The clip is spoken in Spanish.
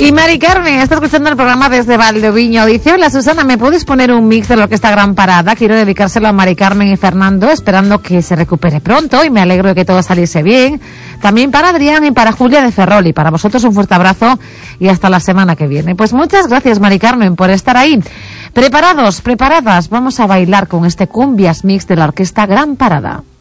Y Mari Carmen está escuchando el programa desde Valdeviño. Dice: hola Susana, ¿me puedes poner un mix de la Orquesta Gran Parada? Quiero dedicárselo a Mari Carmen y Fernando, esperando que se recupere pronto, y me alegro de que todo saliese bien. También para Adrián y para Julia de Ferrol. Y para vosotros un fuerte abrazo y hasta la semana que viene. Pues muchas gracias, Mari Carmen, por estar ahí. Preparados, preparadas, vamos a bailar con este Cumbias Mix de la Orquesta Gran Parada.